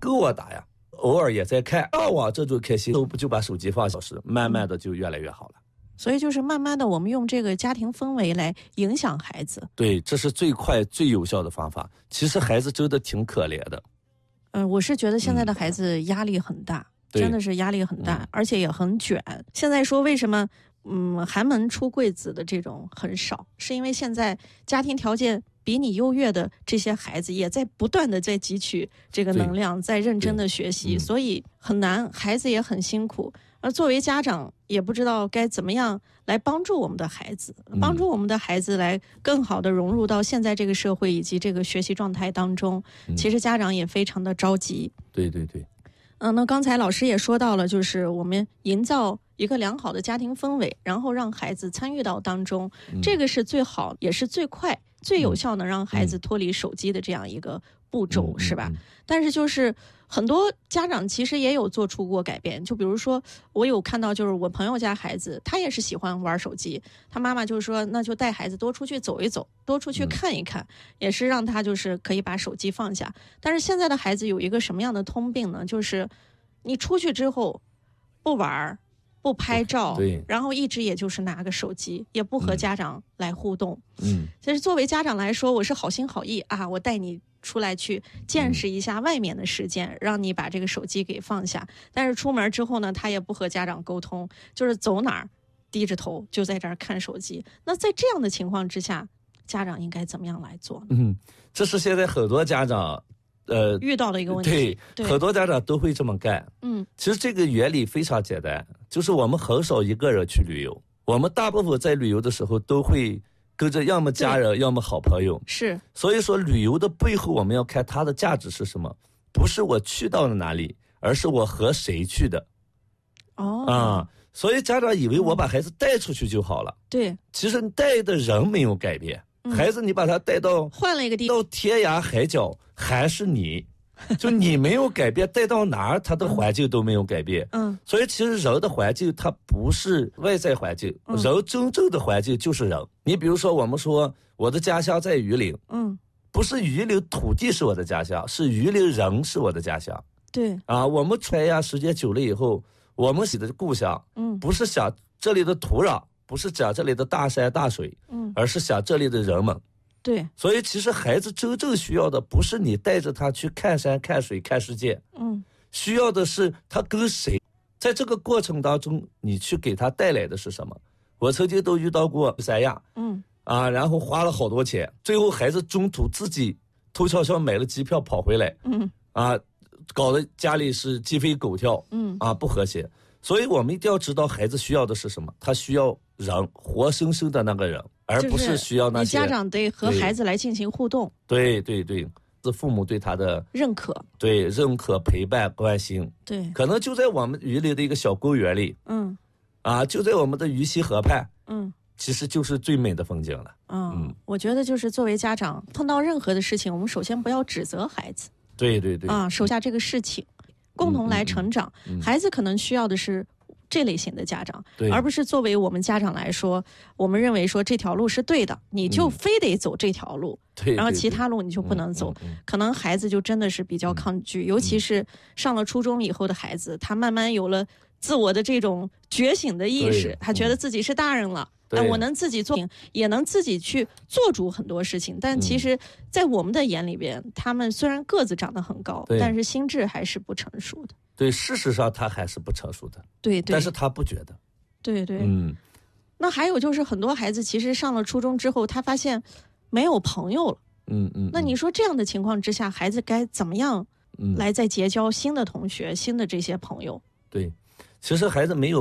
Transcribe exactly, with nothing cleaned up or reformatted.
够我打呀，偶尔也在看，啊，我这就开心，不就把手机放小时，慢慢的就越来越好了。 所以就是慢慢的我们用这个家庭氛围来影响孩子。 对，这是最快最有效的方法。其实孩子真的挺可怜的。 嗯，我是觉得现在的孩子压力很大，嗯、真的是压力很大、嗯，而且也很卷。现在说为什么嗯寒门出贵子的这种很少，是因为现在家庭条件比你优越的这些孩子也在不断的在汲取这个能量，在认真的学习，所以很难，孩子也很辛苦。而作为家长也不知道该怎么样来帮助我们的孩子，帮助我们的孩子来更好的融入到现在这个社会以及这个学习状态当中。其实家长也非常的着急。 对对对。 嗯，那刚才老师也说到了，就是我们营造一个良好的家庭氛围，然后让孩子参与到当中，嗯、这个是最好，也是最快、最有效能让孩子脱离手机的这样一个步骤，嗯、是吧？嗯嗯、但是就是很多家长其实也有做出过改变，就比如说我有看到，就是我朋友家孩子，他也是喜欢玩手机，他妈妈就说，那就带孩子多出去走一走，多出去看一看，嗯、也是让他就是可以把手机放下。但是现在的孩子有一个什么样的通病呢？就是你出去之后不玩不拍照，然后一直也就是拿个手机，也不和家长来互动。嗯，其实作为家长来说，我是好心好意啊，我带你出来去见识一下外面的世界，嗯、让你把这个手机给放下。但是出门之后呢，他也不和家长沟通，就是走哪儿低着头就在这儿看手机。那在这样的情况之下，家长应该怎么样来做呢？ 嗯，这是现在很多家长呃遇到的一个问题。 对, 对，很多家长都会这么干。嗯，其实这个原理非常简单，就是我们很少一个人去旅游，我们大部分在旅游的时候都会跟着要么家人要么好朋友。 是， 所以说旅游的背后我们要看它的价值是什么，不是我去到了哪里，而是我和谁去的。 哦啊，所以家长以为我把孩子带出去就好了。 嗯、对， 其实带的人没有改变。嗯、孩子你把他带到换了一个地到天涯海角还是你，就你没有改变，带到哪儿他的环境都没有改变。嗯，所以其实人的环境它不是外在环境，嗯、人真正的环境就是人。你比如说我们说我的家乡在榆林，嗯，不是榆林土地是我的家乡，是榆林人是我的家乡。 对啊，我们出来呀，时间久了以后，我们写的故乡，嗯，不是想这里的土壤，不是讲这里的大山大水，嗯，而是想这里的人们。 对， 所以其实孩子真正需要的不是你带着他去看山看水看世界，嗯，需要的是他跟谁，在这个过程当中你去给他带来的是什么。我曾经都遇到过三亚，嗯啊，然后花了好多钱，最后孩子中途自己偷悄悄买了机票跑回来，嗯啊，搞得家里是鸡飞狗跳，嗯啊，不和谐。所以我们一定要知道孩子需要的是什么，他需要人，活生生的那个人，而不是需要那些。 你家长得和孩子来进行互动。 对对对，是父母对他的认可， 对认可、陪伴、关心。 对， 可能就在我们榆林的一个小公园里，嗯，啊，就在我们的鱼溪河畔，嗯，其实就是最美的风景了。 嗯，嗯我觉得就是作为家长，碰到任何的事情，我们首先不要指责孩子。 对对对。 啊，手下这个事情。共同来成长、嗯嗯嗯、孩子可能需要的是这类型的家长，而不是作为我们家长来说，我们认为说这条路是对的，你就非得走这条路、嗯、然后其他路你就不能走。 对对对， 可能孩子就真的是比较抗拒、嗯、尤其是上了初中以后的孩子，他慢慢有了自我的这种觉醒的意识，他觉得自己是大人了、嗯哎、我能自己做，也能自己去做主很多事情。但其实在我们的眼里边、嗯、他们虽然个子长得很高，但是心智还是不成熟的。 对，事实上他还是不成熟的。 对对， 但是他不觉得。 对对， 嗯。 那还有就是很多孩子其实上了初中之后，他发现没有朋友了。 嗯 嗯, 嗯。 那你说这样的情况之下，孩子该怎么样来再结交新的同学、嗯、新的这些朋友？ 对，其实孩子没有